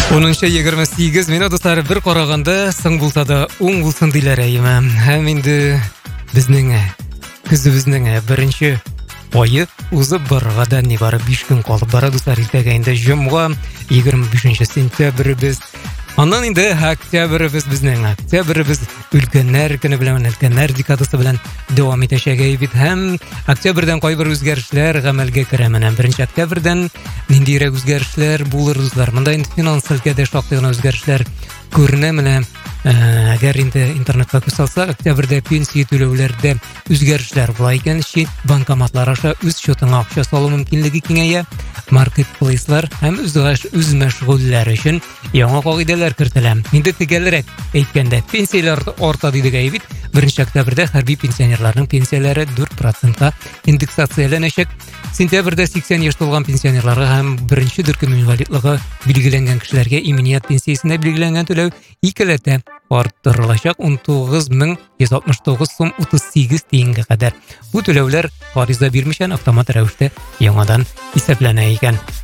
10:28 минут достар, бір қарағанда сың болса да оң болсын дейлер әйімі. Һәм енді біздің күзіміздің бірінші ойы узып барғадан небары 5 күн қалып бара достар. Ертеңінде жұмға 25 сентябрь біз. Андан енді октябрьбіз біздің. Октябрьбіз үлкеннәр күні білән, үлкеннәр декадасы белән дәвам итәчәк бит. Һәм октябрьдән кайбер үзгәрешләр гамәлгә керә. Менә 1 октябрьдән ниндирәк үзгәрешләр булыр дуслар? Монда инде финанс өлкәдә шактый гына үзгәрешләр күренә. Менә әгәр инде интернетка күз салсак, октябрьдә пенсия түләүләрдә үзгәрешләр була икән. Шит банкоматлар аша үз счетыңа акча салу мөмкинлеге киңәя. Маркетплейслар һәм үз мәшгульләр өчен яңа кагыйдәләр кертелә. Инде төгәлрәк әйткәндә, пенсияләр арта дидек әйбит. 1 октябрьдә хәрби пенсионерларның пенсияләре 4% индексацияләнәчәк. Сентябрьдә 80 яшь тулган пенсионерларга һәм 1 төркем инвалидлыгы билгеләнгән кешеләргә иминiyat пенсиясенә билгеләнгән түләү 2 арттырылачак 19,169 сум 38 тиенгә кадәр. Бу түләүләр гариза бирмичән автомат рәвештә яңадан исәпләнә икән.